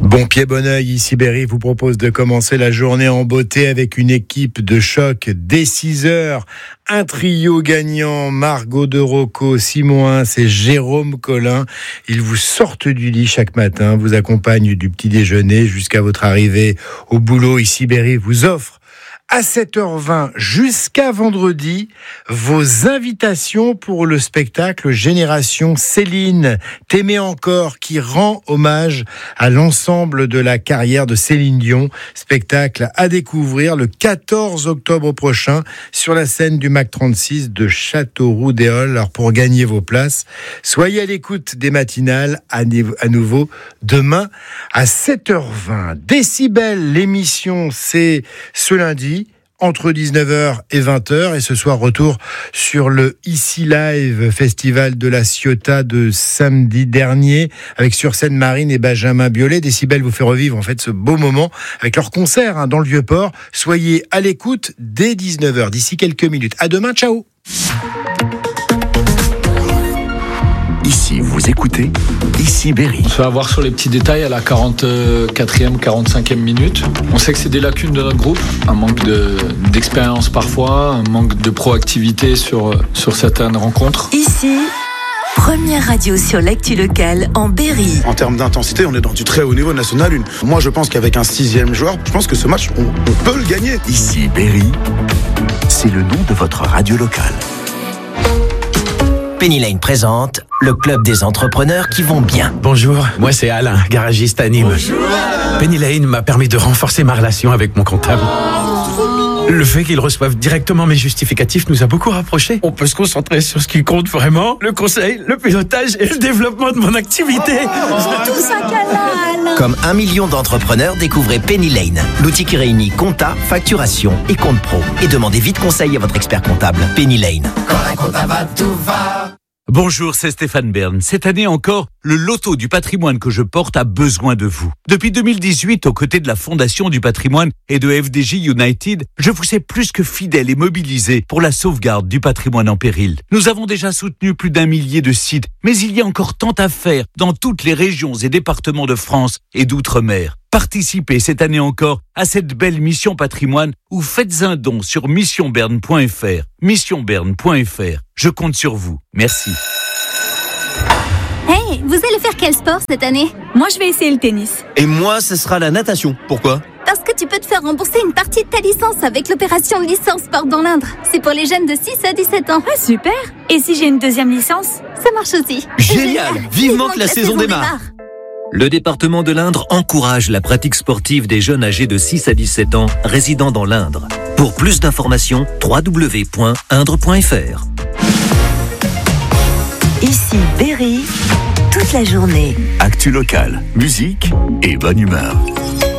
Bon pied, bon oeil, ici Berry vous propose de commencer la journée en beauté avec une équipe de choc dès 6h. Un trio gagnant, Margot de Rocco, Simon Hins et Jérôme Collin. Ils vous sortent du lit chaque matin, vous accompagnent du petit déjeuner jusqu'à votre arrivée au boulot. Ici Berry vous offre à 7h20 jusqu'à vendredi vos invitations pour le spectacle Génération Céline, T'aimer encore, qui rend hommage à l'ensemble de la carrière de Céline Dion. Spectacle à découvrir le 14 octobre prochain sur la scène du MAC 36 de Châteauroux-d'Éole. Alors pour gagner vos places, soyez à l'écoute des matinales à nouveau demain à 7h20. Décibel, l'émission c'est ce lundi entre 19h et 20h, et ce soir retour sur le Ici Live Festival de la Ciotat de samedi dernier avec sur scène Marine et Benjamin Biolay. Décibel vous fait revivre en fait ce beau moment avec leur concert dans le Vieux-Port. Soyez à l'écoute dès 19h d'ici quelques minutes. À demain, ciao. Ici, vous écoutez Ici Berry. On se fait avoir sur les petits détails à la 44e, 45e minute. On sait que c'est des lacunes de notre groupe, un manque d'expérience parfois, un manque de proactivité sur certaines rencontres. Ici, première radio sur l'actu locale en Berry. En termes d'intensité, on est dans du très haut niveau national 1. Moi, je pense qu'avec un 6e joueur, je pense que ce match, on peut le gagner. Ici Berry, c'est le nom de votre radio locale. Penny Lane présente le club des entrepreneurs qui vont bien. Bonjour, moi c'est Alain, garagiste à Nîmes. Bonjour Alain. Penny Lane m'a permis de renforcer ma relation avec mon comptable. Le fait qu'ils reçoivent directement mes justificatifs nous a beaucoup rapprochés. On peut se concentrer sur ce qui compte vraiment, le conseil, le pilotage et le développement de mon activité. Tout ça câlin, Alain. Comme 1 million d'entrepreneurs, découvrez Penny Lane, l'outil qui réunit compta, facturation et compte pro. Et demandez vite conseil à votre expert comptable. Penny Lane. Quand un comptable va, tout va. Bonjour, c'est Stéphane Bern. Cette année encore, le loto du patrimoine que je porte a besoin de vous. Depuis 2018, aux côtés de la Fondation du patrimoine et de FDJ United, je vous sais plus que fidèle et mobilisé pour la sauvegarde du patrimoine en péril. Nous avons déjà soutenu plus d'1 millier de sites, mais il y a encore tant à faire dans toutes les régions et départements de France et d'outre-mer. Participez cette année encore à cette belle mission patrimoine ou faites un don sur missionberne.fr. Missionberne.fr. Je compte sur vous. Merci. Hey, vous allez faire quel sport cette année ? Moi, je vais essayer le tennis. Et moi, ce sera la natation. Pourquoi ? Parce que tu peux te faire rembourser une partie de ta licence avec l'opération Licence Sport dans l'Indre. C'est pour les jeunes de 6 à 17 ans. Ah, super. Et si j'ai une deuxième licence ? Ça marche aussi. Génial. Vivement que la saison démarre. Le département de l'Indre encourage la pratique sportive des jeunes âgés de 6 à 17 ans résidant dans l'Indre. Pour plus d'informations, www.indre.fr. Ici Berry, toute la journée. Actu locale, musique et bonne humeur.